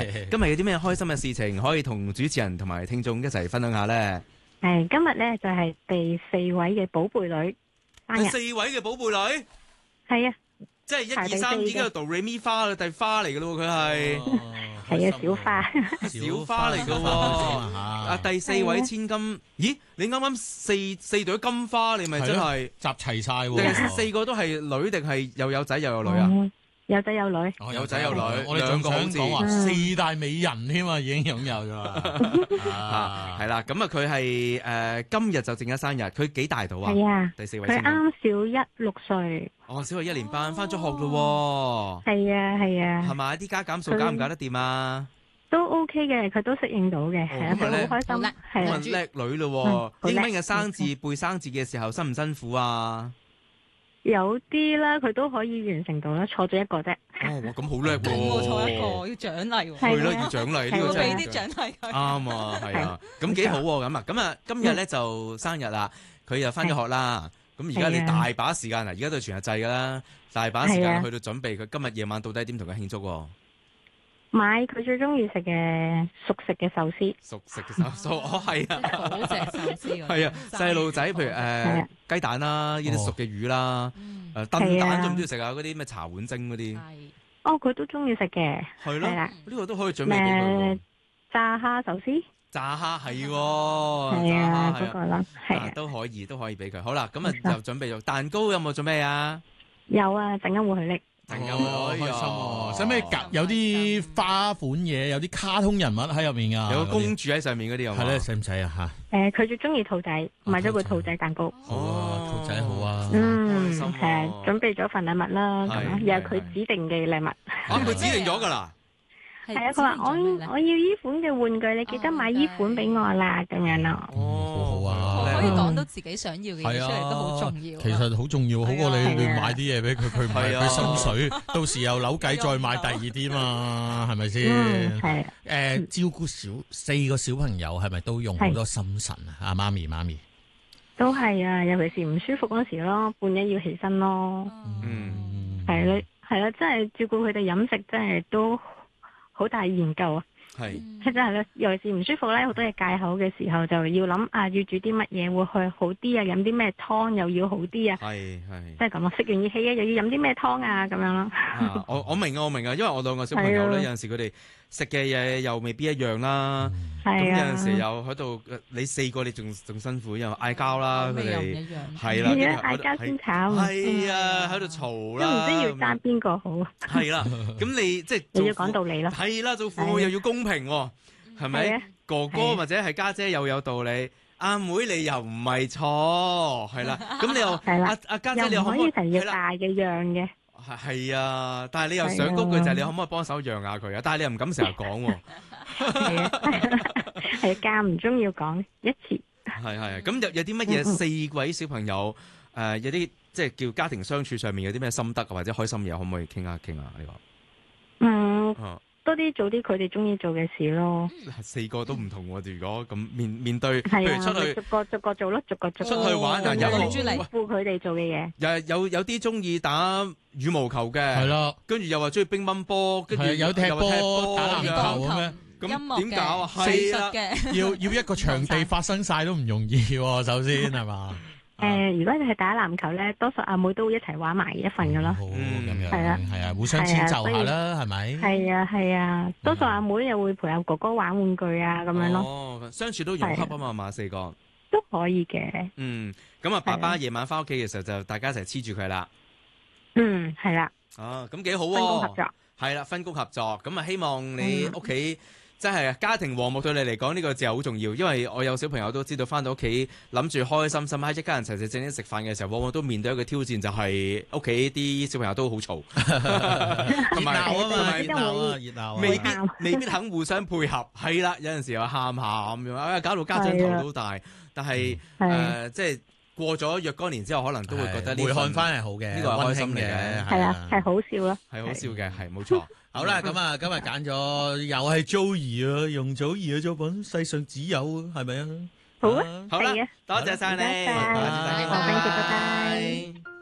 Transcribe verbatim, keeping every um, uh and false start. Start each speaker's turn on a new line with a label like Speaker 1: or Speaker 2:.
Speaker 1: 係今日有啲咩開心嘅事情可以同主持人同埋聽眾一齊分享下咧？
Speaker 2: 係今日咧就係、是、第四位嘅寶貝女生日。
Speaker 1: 四位嘅寶貝女，
Speaker 2: 係啊，
Speaker 1: 即係一二三已經有 do re mi fa 嘅第花嚟嘅咯，佢係
Speaker 2: 係啊，小花，
Speaker 1: 小花嚟嘅喎。啊，第四位千金，咦？你啱啱四四朵金花，你咪真係
Speaker 3: 集齊晒喎？
Speaker 1: 定係四個都係女，定係又有仔又有女啊？
Speaker 2: 嗯有仔有女，
Speaker 3: 哦、
Speaker 1: 有仔有女，
Speaker 3: 我哋仲想講話四大美人添啊，已經擁有咗啦。
Speaker 1: 啊，係啦，咁啊，佢係誒今日就正一生日，佢幾大到啊？
Speaker 2: 係啊，
Speaker 1: 第四位
Speaker 2: 佢
Speaker 1: 先。
Speaker 2: 啱小一六歲。
Speaker 1: 哦，小學一年班，翻咗學咯喎。
Speaker 2: 係啊係啊。
Speaker 1: 係咪啲加減數搞唔搞得掂啊？
Speaker 2: 都 OK 嘅，佢都適應到嘅，係啊，佢好開心，係啊，
Speaker 1: 叻女咯喎。英文嘅生字背生字嘅時候辛唔辛苦啊？
Speaker 2: 有啲啦，佢都可以完成到啦，錯咗一個啫。
Speaker 1: 哦，咁好叻喎！
Speaker 4: 冇錯一個，要獎勵喎。
Speaker 1: 係咯，要獎勵呢個真係。
Speaker 4: 俾啲獎勵佢。
Speaker 1: 啱啊，係啊，咁幾好喎咁啊！咁啊，今日咧就生日啦，佢又翻咗學啦。咁而家你大把時間啊，而家都全日制㗎啦，大把時間去到準備佢今日夜晚到底點同佢慶祝喎？
Speaker 2: 買佢最中意食嘅熟食嘅壽司，
Speaker 1: 熟食嘅壽司，哦係啊，
Speaker 4: 好食壽司㗎。
Speaker 1: 係啊，細路仔譬如誒雞蛋啦，呢啲熟嘅魚啦，誒燉蛋中唔中意食啊？嗰啲咩茶碗蒸嗰啲，
Speaker 2: 哦佢都中意食嘅，
Speaker 1: 係咯，呢個都可以準備俾佢。
Speaker 2: 炸蝦壽司，
Speaker 1: 炸蝦係喎，
Speaker 2: 係啊嗰個啦，係啊
Speaker 1: 都可以都可以俾佢。好啦，咁啊就準備咗蛋糕，有冇準備啊？
Speaker 2: 有啊，陣間會去拎。
Speaker 3: 哦，開心喎！使唔使夾有啲花款嘢，有啲卡通人物喺入面㗎？
Speaker 1: 有個公主喺上面嗰啲有冇？
Speaker 3: 係咧，使唔使啊？嚇！
Speaker 2: 誒，佢最中意兔仔，買咗個兔仔蛋糕。
Speaker 3: 哦，兔仔好啊！
Speaker 2: 嗯，係準備咗份禮物啦，咁樣又係佢指定嘅禮物。
Speaker 1: 啊，佢指定咗㗎啦！
Speaker 2: 係啊，佢話我我要依款嘅玩具，你記得買依款俾我啦，咁樣咯。
Speaker 3: 哦，好好啊！
Speaker 4: 可以講到自己想要嘅嘢出嚟都好重要。
Speaker 3: 其實好重要，好過你亂買啲嘢俾佢，佢唔係佢心水，到時又扭計再買第二啲嘛，係咪先？
Speaker 2: 係。
Speaker 3: 誒，照顧小四個小朋友係咪都用好多心神啊？阿媽咪媽咪
Speaker 2: 都係啊，尤其是唔舒服嗰時咯，半夜要起身咯。
Speaker 1: 嗯，
Speaker 2: 係啦，係啦，真係照顧佢哋飲食真係都好大研究啊！
Speaker 1: 係，
Speaker 2: 其實係啦，尤其是唔舒服咧，好多嘢戒口嘅時候，就要諗啊，要煮啲乜嘢會去好啲啊，飲啲咩湯又要好啲啊，
Speaker 1: 係係，
Speaker 2: 即係咁咯。食完熱氣啊，又要飲啲咩湯啊，咁樣咯。
Speaker 1: 我我明啊，我明啊，因為我兩個小朋友咧，有陣時佢哋食嘅嘢又未必一樣啦。咁有陣時又喺度，你四個你仲仲辛苦，因為嗌交啦，佢哋係啦，
Speaker 2: 嗌交先慘。
Speaker 1: 係啊，喺度嘈啦，
Speaker 2: 都唔知要爭邊個好。
Speaker 1: 係啦，咁你即係
Speaker 2: 又要講道理咯。
Speaker 1: 係啦，做父母又要公平，係咪？哥哥或者係家姐又有道理，阿妹你又唔係錯，係啦。咁你又阿阿家姐你又可唔可以
Speaker 2: 成日大嘅讓嘅？
Speaker 1: 係係啊，但係你又想嗰句就係你可唔可以幫手讓下佢啊？但係你又唔敢成日講喎。
Speaker 2: 係啊，係間唔中要講一次。
Speaker 1: 係係，咁有有啲乜嘢四位小朋友誒，有啲即係叫家庭相處上面有啲咩心得或者開心嘢，可唔可以傾下傾下呢個？
Speaker 2: 嗯。多啲做啲佢哋中意做嘅事咯。
Speaker 1: 四個都唔同喎，如果咁面面對，
Speaker 2: 譬
Speaker 1: 如出去
Speaker 2: 逐個逐個做咯，逐個做。
Speaker 1: 出去玩啊，有
Speaker 2: 嚟負佢哋做嘅嘢。
Speaker 1: 有有有啲中意打羽毛球嘅，
Speaker 3: 係咯，
Speaker 1: 跟住又話中意乒乓波，跟住
Speaker 3: 有踢波、打籃球咁樣。
Speaker 1: 咁點搞啊？
Speaker 4: 係啊，
Speaker 3: 要要一個場地發生晒都唔容易喎，首先係嘛？
Speaker 2: 誒，如果你係打籃球咧，多數阿妹都會一齊玩埋一份噶咯。
Speaker 3: 嗯，
Speaker 2: 係啊，
Speaker 3: 係啊，互相遷就下啦，係咪？
Speaker 2: 係啊，係啊，多數阿妹又會陪阿哥哥玩玩具啊，咁樣咯。
Speaker 1: 哦，相處都融洽啊嘛，嘛四個
Speaker 2: 都可以嘅。
Speaker 1: 嗯，咁啊，爸爸夜晚翻屋企嘅時候就大家一齊黐住佢啦。
Speaker 2: 嗯，係啦。
Speaker 1: 啊，咁幾好喎。
Speaker 2: 分工合作。係
Speaker 1: 啦，分工合作，咁啊，希望你屋企。即係家庭和睦對你嚟講呢個字好重要，因為我有小朋友都知道翻到屋企諗住開開心心喺一家人齊齊整整食飯嘅時候，往往都面對一個挑戰，就係屋企啲小朋友都好嘈，
Speaker 3: 同埋熱鬧啊嘛，熱鬧啊，熱鬧，
Speaker 1: 未必未必肯互相配合，係啦，有陣時又喊喊咁樣，啊搞到家長頭都大，但係誒即係過咗若干年之後，可能都會覺得
Speaker 3: 回看翻係好嘅，
Speaker 1: 呢個係開心嚟嘅，
Speaker 2: 係啊，係好笑咯，
Speaker 1: 係好笑嘅，係冇錯。
Speaker 3: 好啦，咁啊，今日揀咗又係 Joey 啊，容祖兒嘅作品《世上只有》，係咪啊？
Speaker 2: 好啊，
Speaker 1: 好啦，多謝晒你，
Speaker 2: 多謝，拜拜。